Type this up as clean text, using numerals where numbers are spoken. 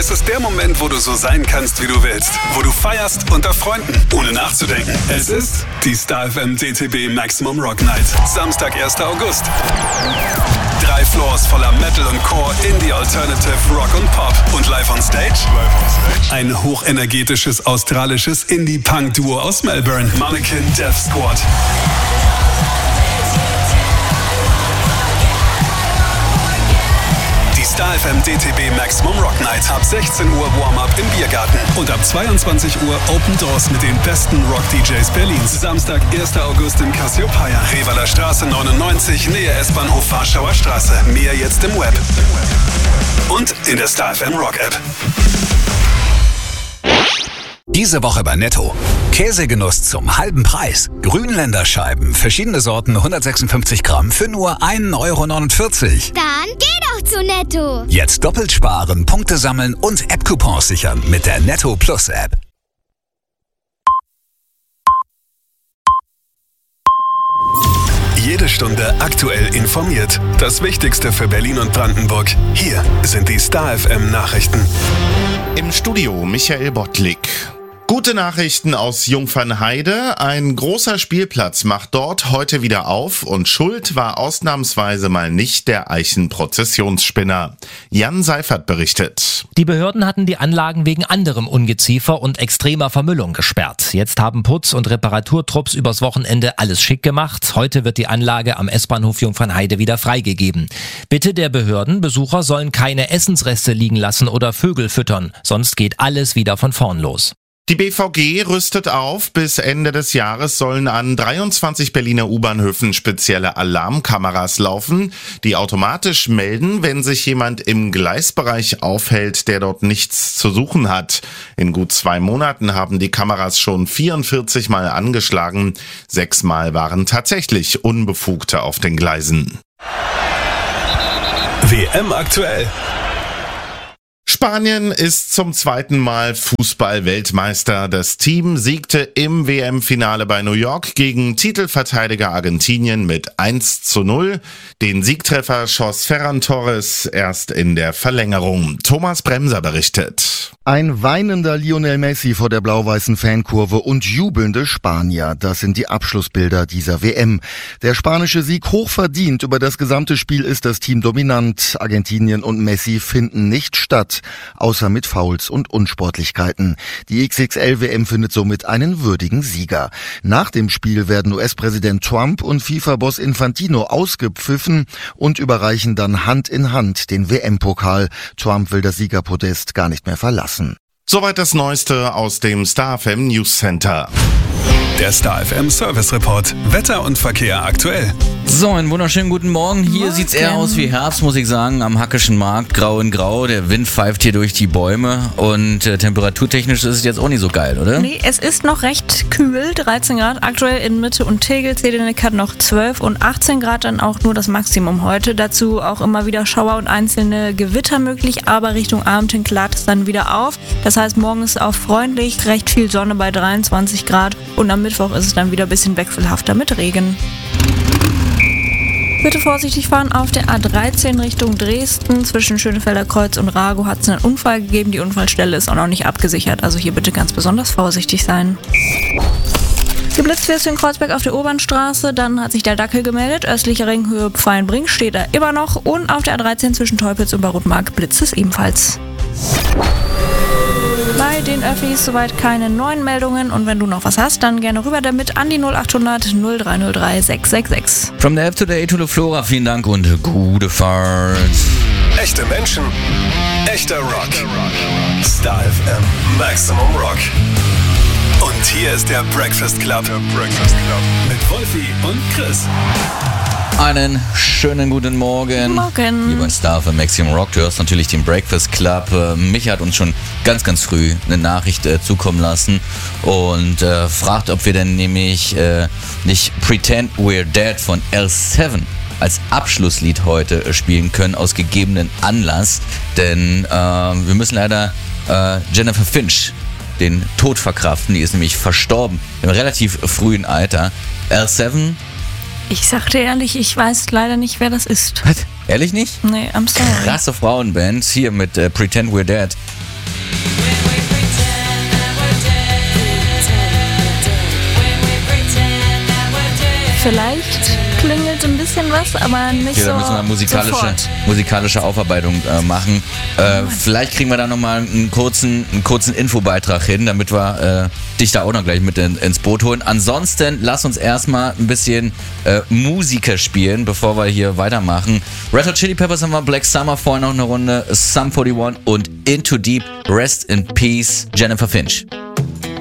Es ist der Moment, wo du so sein kannst, wie du willst. Wo du feierst unter Freunden, ohne nachzudenken. Es ist die Star FM DTB Maximum Rock Night. Samstag, 1. August. 3 Floors voller Metal und Core, Indie, Alternative, Rock und Pop. Und live on stage? Ein hochenergetisches australisches Indie-Punk-Duo aus Melbourne. Mannequin Death Squad. Die Star FM DTB Maximum Rock Night. Ab 16 Uhr Warm-Up im Biergarten. Und ab 22 Uhr Open Doors mit den besten Rock-DJs Berlins. Samstag, 1. August im Cassiopeia. Revaler Straße 99, Nähe S-Bahnhof Warschauer Straße. Mehr jetzt im Web. Und in der Star FM Rock App. Diese Woche bei Netto. Käsegenuss zum halben Preis. Grünländer Scheiben, verschiedene Sorten, 156 Gramm für nur 1,49 Euro. Dann geh doch zu Netto. Jetzt doppelt sparen, Punkte sammeln und App-Coupons sichern mit der Netto Plus App. Jede Stunde aktuell informiert. Das Wichtigste für Berlin und Brandenburg. Hier sind die Star FM Nachrichten. Im Studio Michael Bottlik. Gute Nachrichten aus Jungfernheide. Ein großer Spielplatz macht dort heute wieder auf und schuld war ausnahmsweise mal nicht der Eichenprozessionsspinner. Jan Seifert berichtet. Die Behörden hatten die Anlagen wegen anderem Ungeziefer und extremer Vermüllung gesperrt. Jetzt haben Putz- und Reparaturtrupps übers Wochenende alles schick gemacht. Heute wird die Anlage am S-Bahnhof Jungfernheide wieder freigegeben. Bitte der Behörden, Besucher sollen keine Essensreste liegen lassen oder Vögel füttern, sonst geht alles wieder von vorn los. Die BVG rüstet auf. Bis Ende des Jahres sollen an 23 Berliner U-Bahnhöfen spezielle Alarmkameras laufen, die automatisch melden, wenn sich jemand im Gleisbereich aufhält, der dort nichts zu suchen hat. In gut 2 Monaten haben die Kameras schon 44 Mal angeschlagen. 6 Mal waren tatsächlich Unbefugte auf den Gleisen. WM aktuell. Spanien ist zum 2. Mal Fußball-Weltmeister. Das Team siegte im WM-Finale bei New York gegen Titelverteidiger Argentinien mit 1:0. Den Siegtreffer schoss Ferran Torres erst in der Verlängerung. Thomas Bremser berichtet. Ein weinender Lionel Messi vor der blau-weißen Fankurve und jubelnde Spanier. Das sind die Abschlussbilder dieser WM. Der spanische Sieg hochverdient. Über das gesamte Spiel ist das Team dominant. Argentinien und Messi finden nicht statt, außer mit Fouls und Unsportlichkeiten. Die XXL-WM findet somit einen würdigen Sieger. Nach dem Spiel werden US-Präsident Trump und FIFA-Boss Infantino ausgepfiffen und überreichen dann Hand in Hand den WM-Pokal. Trump will das Siegerpodest gar nicht mehr verlassen. Soweit das Neueste aus dem Star FM News Center. Der Star FM Service Report. Wetter und Verkehr aktuell. So, einen wunderschönen guten Morgen. Hier sieht's eher aus wie Herbst, muss ich sagen, am Hackischen Markt, grau in grau. Der Wind pfeift hier durch die Bäume und temperaturtechnisch ist es jetzt auch nicht so geil, oder? Nee, es ist noch recht kühl, 13 Grad. Aktuell in Mitte und Tegel, Zedenick hat noch 12 und 18 Grad dann auch nur das Maximum heute. Dazu auch immer wieder Schauer und einzelne Gewitter möglich, aber Richtung Abend hin klart es dann wieder auf. Das heißt, morgen ist auch freundlich, recht viel Sonne bei 23 Grad und am Mittwoch ist es dann wieder ein bisschen wechselhafter mit Regen. Bitte vorsichtig fahren auf der A13 Richtung Dresden. Zwischen Schönefelder Kreuz und Rago hat es einen Unfall gegeben. Die Unfallstelle ist auch noch nicht abgesichert. Also hier bitte ganz besonders vorsichtig sein. Geblitzt wirst du in Kreuzberg auf der Obernstraße. Dann hat sich der Dackel gemeldet. Östliche Ringhöhe Pfeilenbrink steht da immer noch. Und auf der A13 zwischen Teupitz und Barutmark blitzt es ebenfalls. Bei den Öffis soweit keine neuen Meldungen und wenn du noch was hast, dann gerne rüber damit an die 0800 0303 666. From the App to the A to the Flora, vielen Dank und gute Fahrt. Echte Menschen, echter Rock. Star FM Maximum Rock. Und hier ist der Breakfast Club. Mit Wolfi und Chris. Einen schönen guten Morgen. Morgen. Hier bei Star FM Maximum Rock. Du hörst natürlich den Breakfast Club. Micha hat uns schon ganz, ganz früh eine Nachricht zukommen lassen und fragt, ob wir denn nämlich nicht Pretend We're Dead von L7 als Abschlusslied heute spielen können, aus gegebenen Anlass. Denn wir müssen leider Jennifer Finch den Tod verkraften. Die ist nämlich verstorben im relativ frühen Alter. L7. Ich sagte ehrlich, ich weiß leider nicht, wer das ist. Was? Ehrlich nicht? Nee, I'm sorry. Krasse Frauenband, hier mit Pretend We're Dead. Vielleicht klingelt ein bisschen was, aber nicht Ja, so da müssen wir musikalische Aufarbeitung machen. Vielleicht kriegen wir da nochmal einen kurzen Infobeitrag hin, damit wir dich da auch noch gleich mit ins Boot holen. Ansonsten lass uns erstmal ein bisschen Musiker spielen, bevor wir hier weitermachen. Red Hot Chili Peppers haben wir, Black Summer vorhin noch eine Runde, Sum 41 und Into Deep, Rest in Peace, Jennifer Finch.